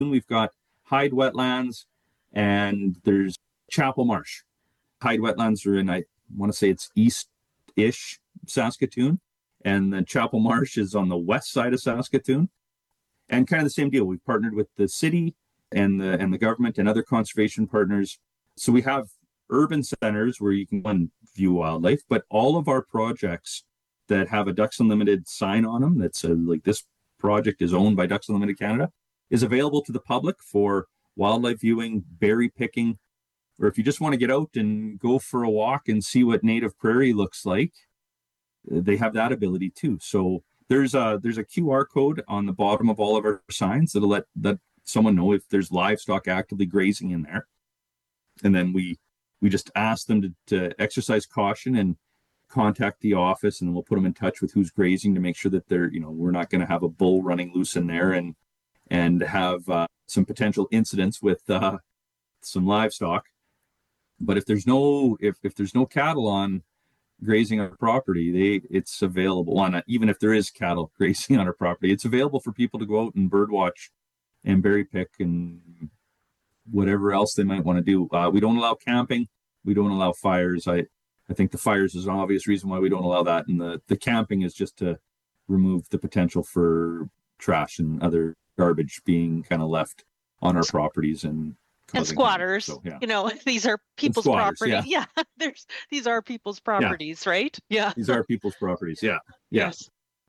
we've got Hyde Wetlands and there's Chapel Marsh. Hyde Wetlands are in, I want to say it's east-ish Saskatoon, and then Chapel Marsh is on the west side of Saskatoon. And kind of the same deal. We've partnered with the city and the government and other conservation partners. So we have urban centers where you can go and view wildlife, but all of our projects that have a Ducks Unlimited sign on them that says like this project is owned by Ducks Unlimited Canada is available to the public for wildlife viewing, berry picking, or if you just want to get out and go for a walk and see what native prairie looks like, they have that ability too. So there's a QR code on the bottom of all of our signs that'll let someone know if there's livestock actively grazing in there. And then we just ask them to exercise caution and contact the office, and we'll put them in touch with who's grazing to make sure that we're not going to have a bull running loose in there and have some potential incidents with some livestock. But if there's no cattle on grazing on a property, it's available on even if there is cattle grazing on a property, it's available for people to go out and bird watch and berry pick and whatever else they might want to do. We don't allow camping. We don't allow fires. I think the fires is an obvious reason why we don't allow that. And the camping is just to remove the potential for trash and other garbage being kind of left on our properties and squatters. So, yeah. These are people's property. Yeah. These are people's properties, right? Yeah. These are people's properties. Yeah. Yes.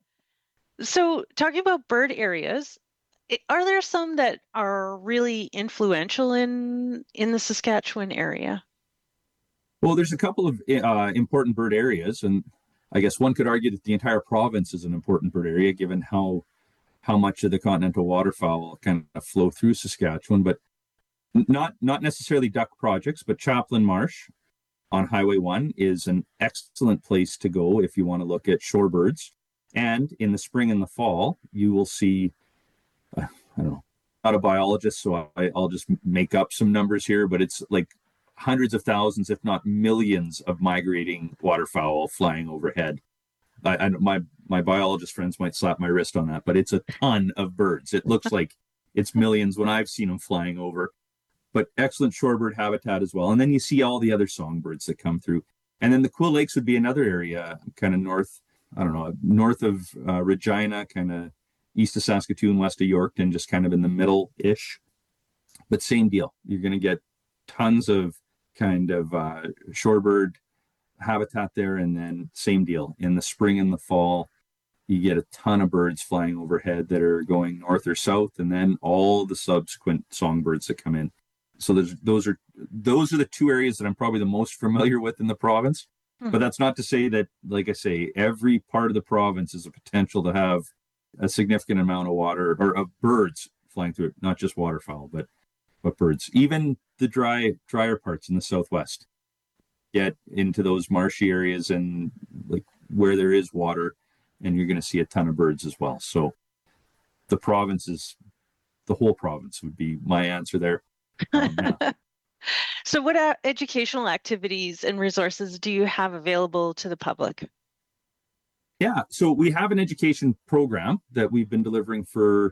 So talking about bird areas, are there some that are really influential in the Saskatchewan area? Well, there's a couple of important bird areas, and I guess one could argue that the entire province is an important bird area, given how much of the continental waterfowl kind of flow through Saskatchewan. But not necessarily duck projects, but Chaplin Marsh on Highway 1 is an excellent place to go if you want to look at shorebirds. And in the spring and the fall, you will see, I don't know, not a biologist, so I'll just make up some numbers here, but it's like hundreds of thousands, if not millions, of migrating waterfowl flying overhead. My biologist friends might slap my wrist on that, but it's a ton of birds. It looks like it's millions when I've seen them flying over. But excellent shorebird habitat as well. And then you see all the other songbirds that come through. And then the Quill Lakes would be another area, kind of north of Regina, kind of east of Saskatoon, west of Yorkton, just kind of in the middle-ish. But same deal. You're going to get tons of kind of shorebird habitat there. And then same deal. In the spring and the fall, you get a ton of birds flying overhead that are going north or south, and then all the subsequent songbirds that come in. So those are the two areas that I'm probably the most familiar with in the province. But that's not to say that, like I say, every part of the province is a potential to have a significant amount of water or of birds flying through it, not just waterfowl, but birds. Even the drier parts in the southwest get into those marshy areas and like where there is water, and you're going to see a ton of birds as well. So the whole province would be my answer there. Yeah. So what educational activities and resources do you have available to the public? Yeah, so we have an education program that we've been delivering for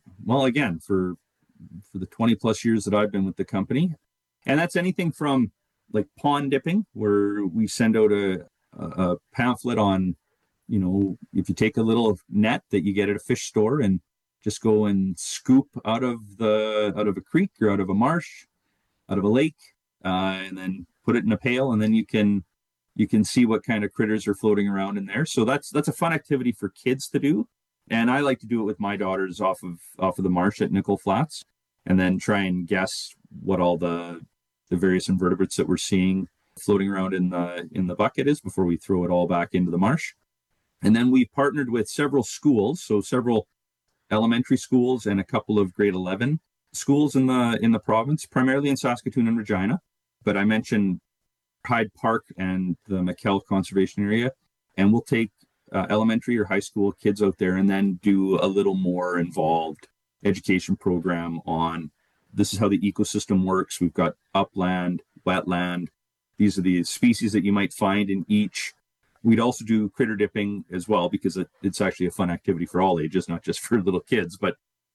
the 20 plus years that I've been with the company. And that's anything from like pond dipping, where we send out a pamphlet on, if you take a little net that you get at a fish store and just go and scoop out of a creek or out of a marsh, out of a lake, and then put it in a pail, and then you can see what kind of critters are floating around in there. So that's a fun activity for kids to do, and I like to do it with my daughters off of the marsh at Nickel Flats, and then try and guess what all the various invertebrates that we're seeing floating around in the bucket is before we throw it all back into the marsh. And then we've partnered with several schools, so several elementary schools and a couple of grade 11 schools in the province, primarily in Saskatoon and Regina. But I mentioned Hyde Park and the McKell Conservation Area, and we'll take elementary or high school kids out there and then do a little more involved education program on this is how the ecosystem works. We've got upland, wetland. These are the species that you might find in each. We'd also do critter dipping as well, because it's actually a fun activity for all ages, not just for little kids. But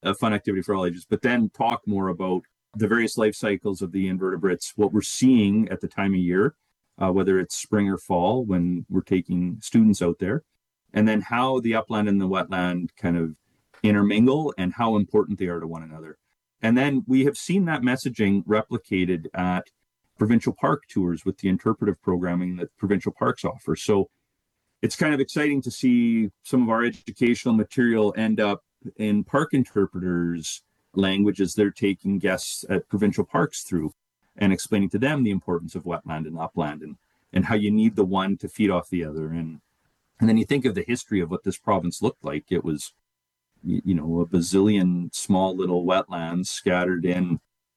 a fun activity for all ages, but then talk more about the various life cycles of the invertebrates, what we're seeing at the time of year, whether it's spring or fall when we're taking students out there, and then how the upland and the wetland kind of intermingle and how important they are to one another. And then we have seen that messaging replicated at provincial park tours with the interpretive programming that provincial parks offer. So it's kind of exciting to see some of our educational material end up in park interpreters' languages they're taking guests at provincial parks through and explaining to them the importance of wetland and upland and how you need the one to feed off the other. And then you think of the history of what this province looked like. It was, you know, a bazillion small little wetlands scattered in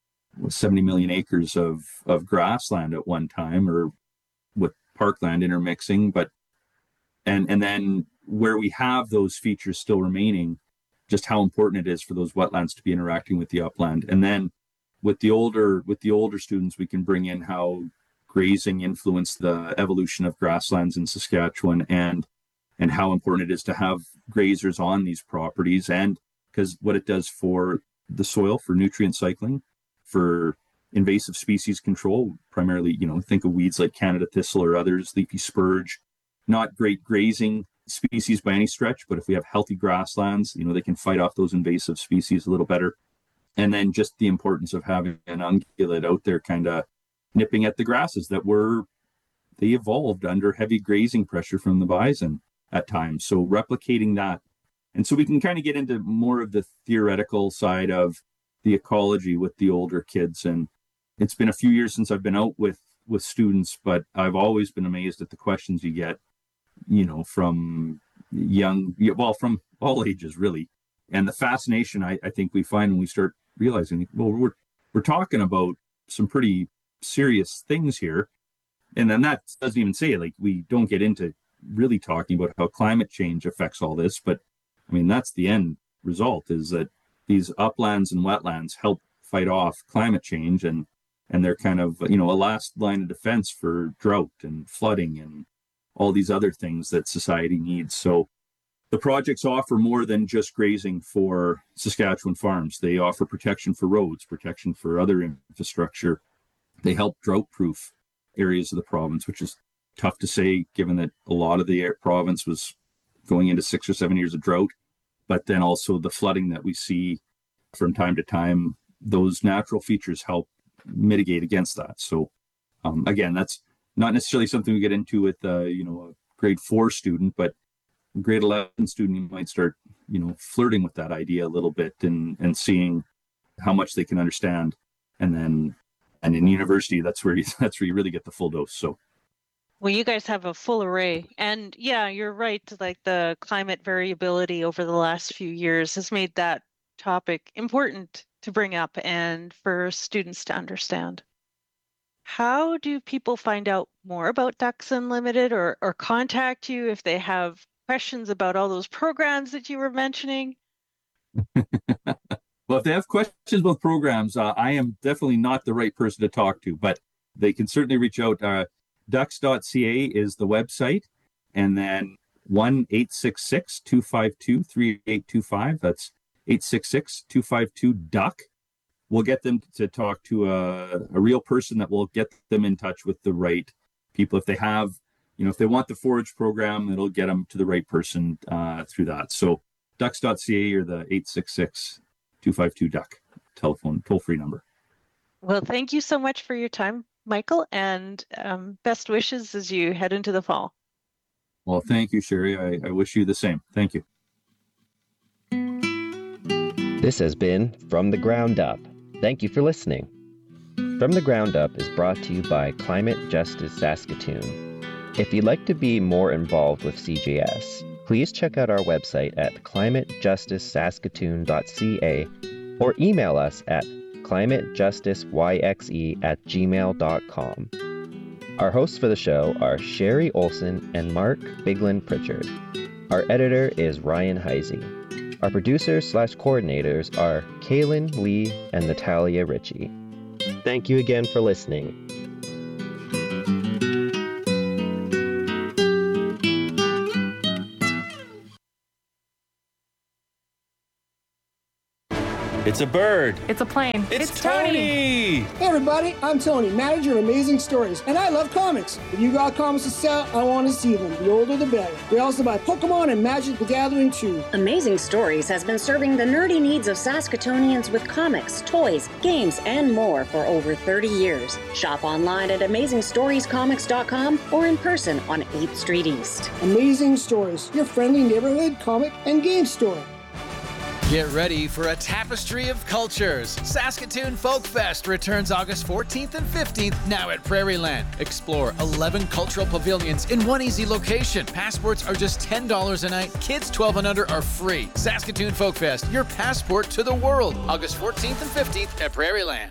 70 million acres of grassland at one time, or with parkland intermixing. But and then where we have those features still remaining, just how important it is for those wetlands to be interacting with the upland. And then with the older students, we can bring in how grazing influenced the evolution of grasslands in Saskatchewan, and how important it is to have grazers on these properties, and because what it does for the soil, for nutrient cycling, for invasive species control, primarily, you know, think of weeds like Canada thistle or others, leafy spurge, not great grazing species by any stretch, but if we have healthy grasslands, you know, they can fight off those invasive species a little better. And then just the importance of having an ungulate out there kind of nipping at the grasses they evolved under heavy grazing pressure from the bison at times. So replicating that. And so we can kind of get into more of the theoretical side of the ecology with the older kids. And it's been a few years since I've been out with students, but I've always been amazed at the questions you get, you know, from from all ages, really. And the fascination I think we find when we start realizing, well, we're talking about some pretty serious things here. And then that doesn't even say, like, we don't get into really talking about how climate change affects all this. But I mean, that's the end result, is that these uplands and wetlands help fight off climate change, and they're kind of, you know, a last line of defense for drought and flooding and all these other things that society needs. So the projects offer more than just grazing for Saskatchewan farms. They offer protection for roads, protection for other infrastructure. They help drought-proof areas of the province, which is tough to say given that a lot of the province was going into 6 or 7 years of drought. But then also the flooding that we see from time to time, those natural features help mitigate against that. So again, that's not necessarily something we get into with you know, a grade 4 student, but a grade 11 student, you might start, you know, flirting with that idea a little bit and seeing how much they can understand. And in university, that's where you really get the full dose. So Well, you guys have a full array. And yeah, you're right. Like, the climate variability over the last few years has made that topic important to bring up and for students to understand. How do people find out more about Ducks Unlimited, or contact you if they have questions about all those programs that you were mentioning? well, if they have questions about programs, I am definitely not the right person to talk to, but they can certainly reach out. Ducks.ca is the website, and then 1-866-252-3825. That's 866-252-DUCK. We'll get them to talk to a real person that will get them in touch with the right people. If they have, you know, if they want the forage program, it'll get them to the right person through that. So ducks.ca or the 866-252-DUCK telephone toll-free number. Well, thank you so much for your time, Michael, and best wishes as you head into the fall. Well, thank you, Sherry. I wish you the same. Thank you. This has been From the Ground Up. Thank you for listening. From the Ground Up is brought to you by Climate Justice Saskatoon. If you'd like to be more involved with CJS, please check out our website at climatejusticesaskatoon.ca or email us at climatejusticeyxe@gmail.com. Our hosts for the show are Sherry Olson and Mark Bigland Pritchard. Our editor is Ryan Heisey. Our producers/coordinators are Kaylin Lee and Natalia Ritchie. Thank you again for listening. It's a bird. It's a plane. It's Tony. Hey everybody, I'm Tony, manager of Amazing Stories, and I love comics. If you got comics to sell, I want to see them. The older the better. We also buy Pokemon and Magic the Gathering too. Amazing Stories has been serving the nerdy needs of Saskatoonians with comics, toys, games, and more for over 30 years. Shop online at AmazingStoriesComics.com or in person on 8th Street East. Amazing Stories, your friendly neighborhood comic and game store. Get ready for a tapestry of cultures. Saskatoon Folk Fest returns August 14th and 15th, now at Prairieland. Explore 11 cultural pavilions in one easy location. Passports are just $10 a night. Kids 12 and under are free. Saskatoon Folk Fest, your passport to the world. August 14th and 15th at Prairieland.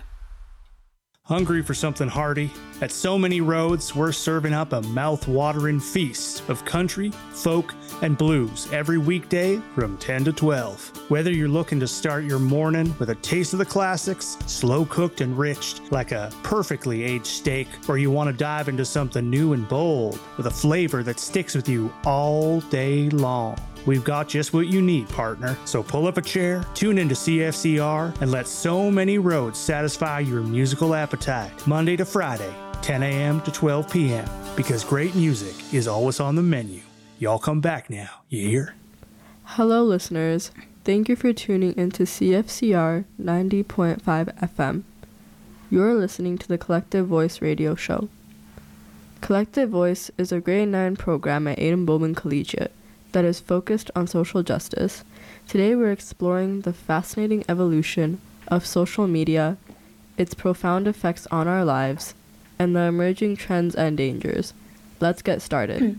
Hungry for something hearty? At So Many Roads, we're serving up a mouth-watering feast of country, folk, and blues every weekday from 10 to 12. Whether you're looking to start your morning with a taste of the classics, slow-cooked and rich like a perfectly aged steak, or you want to dive into something new and bold with a flavor that sticks with you all day long, we've got just what you need, partner. So pull up a chair, tune into CFCR, and let So Many Roads satisfy your musical appetite. Monday to Friday, 10 a.m. to 12 p.m. Because great music is always on the menu. Y'all come back now, you hear? Hello, listeners. Thank you for tuning into CFCR 90.5 FM. You're listening to the Collective Voice radio show. Collective Voice is a grade 9 program at Aidan Bowman Collegiate that is focused on social justice. Today we're exploring the fascinating evolution of social media, its profound effects on our lives, and the emerging trends and dangers. Let's get started.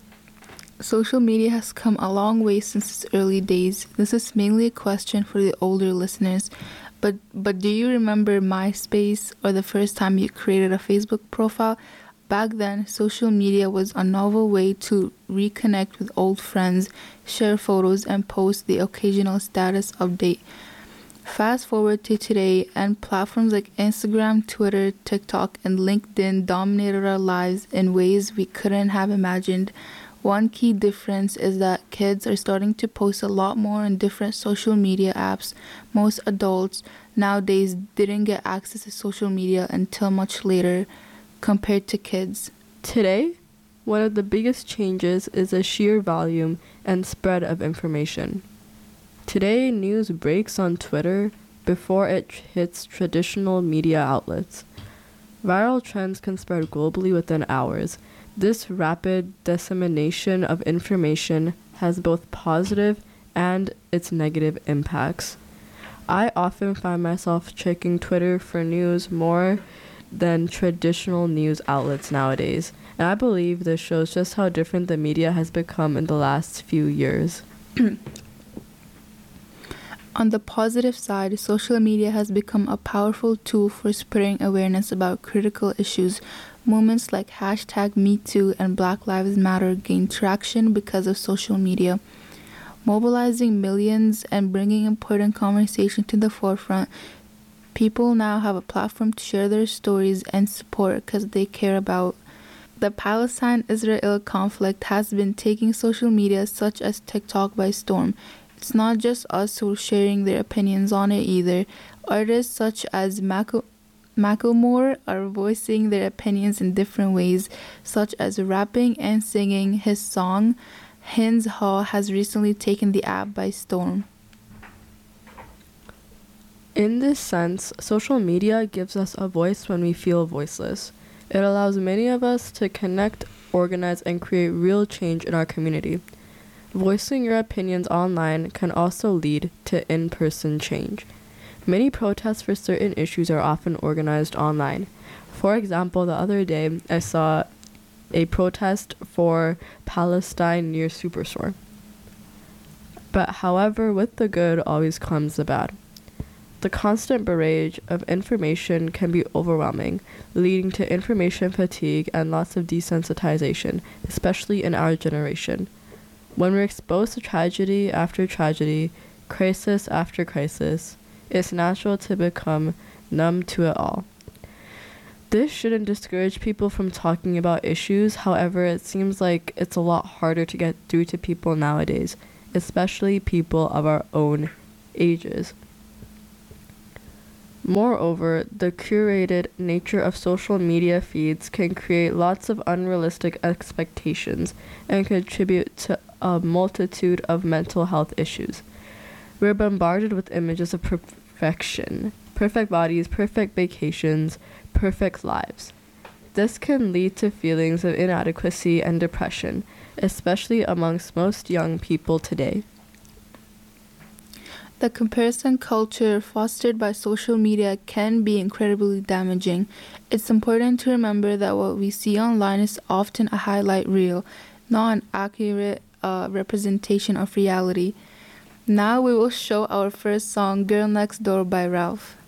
Social media has come a long way since its early days. This is mainly a question for the older listeners, but do you remember MySpace or the first time you created a Facebook profile? Back then, social media was a novel way to reconnect with old friends, share photos, and post the occasional status update. Fast forward to today, and platforms like Instagram, Twitter, TikTok, and LinkedIn dominated our lives in ways we couldn't have imagined. One key difference is that kids are starting to post a lot more on different social media apps. Most adults nowadays didn't get access to social media until much later compared to kids. Today, one of the biggest changes is the sheer volume and spread of information. Today, news breaks on Twitter before it hits traditional media outlets. Viral trends can spread globally within hours. This rapid dissemination of information has both positive and its negative impacts. I often find myself checking Twitter for news more than traditional news outlets nowadays, and I believe this shows just how different the media has become in the last few years. On the positive side, social media has become a powerful tool for spreading awareness about critical issues. Movements like #MeToo and Black Lives Matter gained traction because of social media, mobilizing millions and bringing important conversation to the forefront. People now have a platform to share their stories and support because they care about. The Palestine-Israel conflict has been taking social media such as TikTok by storm. It's not just us who are sharing their opinions on it either. Artists such as Macklemore are voicing their opinions in different ways, such as rapping and singing. His song, Hins Haw, has recently taken the app by storm. In this sense, social media gives us a voice when we feel voiceless. It allows many of us to connect, organize, and create real change in our community. Voicing your opinions online can also lead to in-person change. Many protests for certain issues are often organized online. For example, the other day, I saw a protest for Palestine near Superstore. But however, with the good always comes the bad. The constant barrage of information can be overwhelming, leading to information fatigue and lots of desensitization, especially in our generation. When we're exposed to tragedy after tragedy, crisis after crisis, it's natural to become numb to it all. This shouldn't discourage people from talking about issues. However, it seems like it's a lot harder to get through to people nowadays, especially people of our own ages. Moreover, the curated nature of social media feeds can create lots of unrealistic expectations and contribute to a multitude of mental health issues. We're bombarded with images of perfection, perfect bodies, perfect vacations, perfect lives. This can lead to feelings of inadequacy and depression, especially amongst most young people today. The comparison culture fostered by social media can be incredibly damaging. It's important to remember that what we see online is often a highlight reel, not an accurate representation of reality. Now we will show our first song, Girl Next Door by Ralph.